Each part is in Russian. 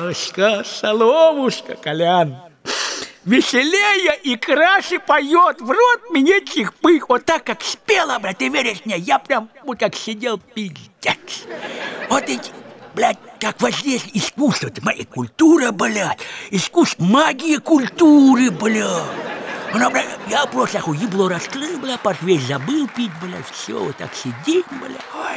Соловушка, соловушка, Колян, веселее и краше поет, в рот мне чих-пых. Вот так, как спела, блядь, ты веришь мне, я прям вот как сидел, пиздец. Вот эти, блядь, как воздействие искусства, моя культура, блядь, искусство, магия культуры, блядь. Она, блядь, я просто ебло раскрыл, блядь, весь забыл пить, блядь, все, вот так сидит, блядь. Ой,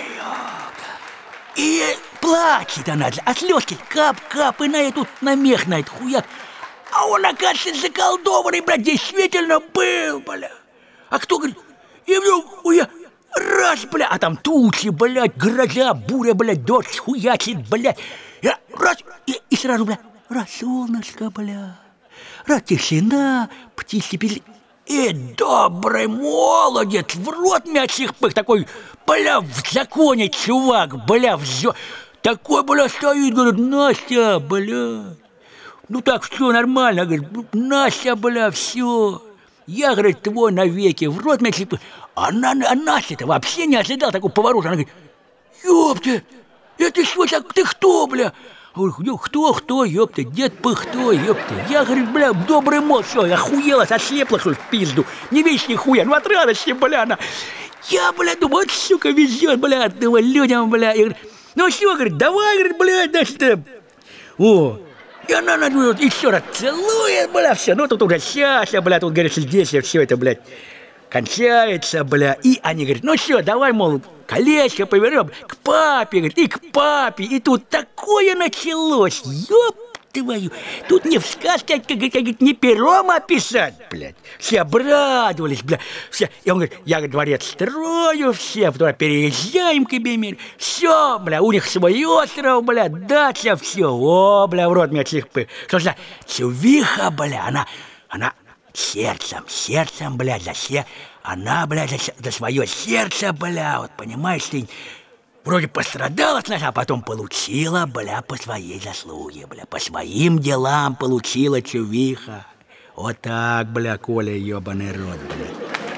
и плачет она, а слезки кап-кап, и на эту намех на этот хуяк. А он, оказывается, заколдованный, блядь, действительно был, бля. А кто говорит, и вдруг хуя, раз, бля, а там тучи, блядь, гроза, буря, блядь, дождь хуячит, блядь. Раз, и сразу, бля, раз солнышко, бля, раз тишина, птицы пели. Добрый молодец, в рот мячих пых, такой, бля, в законе чувак, бля, такой, бля, стоит, говорит, Настя, бля. Ну так, все нормально, говорит, Настя, бля, все. Я, говорит, твой навеки, в рот меня чипы. А Настя-то вообще не ожидал такого поворота. Она говорит, ёпта, это что, ты кто, бля? Я говорю, кто, ёпта, дед Пыхто, ёпта. Я, говорит, бля, добрый мол, что, охуела, ослепла, что ли, в пизду. Не видишь нихуя, ну от радости, бля, она. Я, бля, думаю, вот, сука, везет, бля, думаю, людям, бля. Я говорю, ну что, говорит, давай, говорит, блядь, значит, о. И она еще раз целует, бля, все. Ну, тут уже сейчас, бля, тут, говорит, здесь все это, блядь, кончается, бля. И они говорят, ну что, давай, мол, колечко повернем к папе, говорит, и к папе. И тут такое началось, ёп твою. Тут не в сказке, как не пером описать, блядь. Все обрадовались, бля. Все. И он говорит, я, говорит, дворец строю, все, потом переезжаем к Эбемире. Все, бля, у них свой остров, бля, дача, все. О, бля, в рот меня чихпы. Что ж, чувиха, бля, она сердцем, блядь, она, блядь, за свое сердце, бля, вот понимаешь, ты вроде пострадала сначала, а потом получила, бля, по своей заслуге, бля, по своим делам получила чувиха. Вот так, бля, Коля, ебаный рот, бля.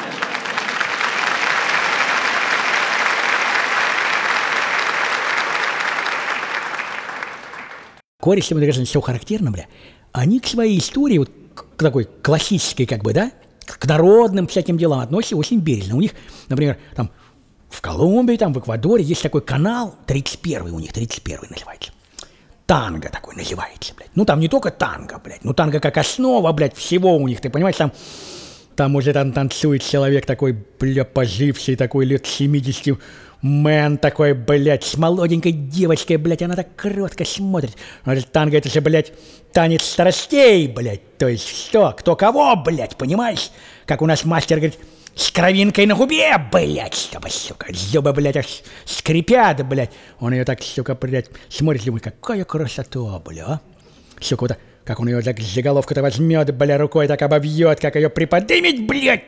Кореши, мне все характерно, бля. Они к своей истории, вот к такой классической, как бы, да, к народным всяким делам относятся очень бережно. У них, например, там, в Колумбии, там, в Эквадоре есть такой канал, 31-й у них, 31-й называется. Танго такой называется, блядь. Ну, там не только танго, блядь, ну, танго как основа, блядь, всего у них, ты понимаешь, там уже там танцует человек такой, бля, поживший, такой лет 70, мэн такой, блядь, с молоденькой девочкой, блядь, она так кротко смотрит. Танго это же, блядь, танец страстей, блядь, то есть что, кто кого, блядь, понимаешь? Как у нас мастер говорит, с кровинкой на губе, блядь, чтобы, сука, зубы, блядь, аж скрипят, блядь. Он ее так, сука, блядь, смотрит, думает, какая красота, бля, сука, вот, как он ее так за головку-то возьмет, бля, рукой так обовьет, как ее приподнимет, блядь.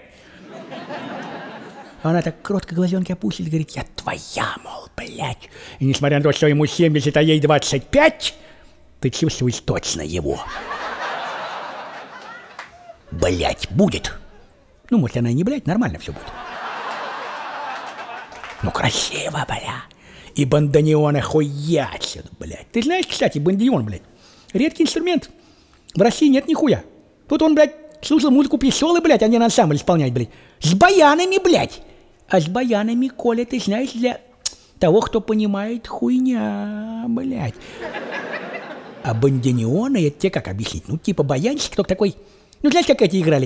Она так кротко глазенки опустит, говорит, я твоя, мол, блядь. И несмотря на то, что ему 70, а ей 25, ты чувствуешь точно его. Блядь, будет. Ну, может, она и не блядь, нормально все будет. Ну, красиво, бля. И бандонеон охуячит, блядь. Ты знаешь, кстати, бандонеон, блядь, редкий инструмент. В России нет нихуя. Тут он, блядь, слушал музыку писолы, блядь, а не на ансамбль исполнять, блядь. С баянами, блядь. А с баянами, Коля, ты знаешь, для того, кто понимает, хуйня, блядь. А бандонеоны, это тебе как объяснить? Ну, типа баянщик, только такой... Ну, знаешь, как эти играли?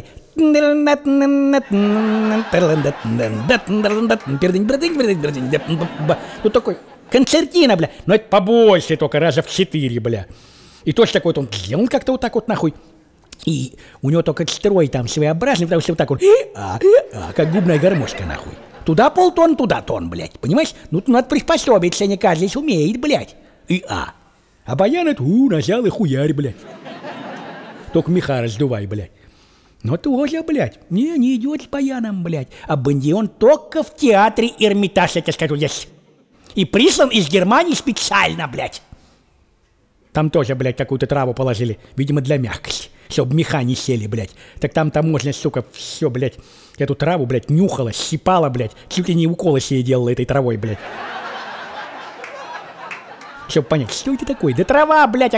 Тут такой концертина, бля. Но это побольше только, раза в 4, бля. И точно такой вот он сделал как-то вот так вот нахуй. И у него только строй там своеобразный, потому что вот так вот, как губная гармошка нахуй. Туда полтон, туда тон, блядь. Понимаешь? Ну, надо приспособиться, не каждый умеет, блядь. А баян это, нажал и хуярь, блядь. Только меха раздувай, блядь. Но тоже, блядь, не идет с баяном, блядь. А бандион только в театре Эрмитаж, я тебе скажу, есть. И прислан из Германии специально, блядь. Там тоже, блядь, какую-то траву положили, видимо, для мягкости, чтобы меха не сели, блядь. Так там можно, сука, все, блядь, эту траву, блядь, нюхала, щипала, блядь, чуть ли не уколы себе делала этой травой, блядь. Чтобы понять, что это такое? Да трава, блядь,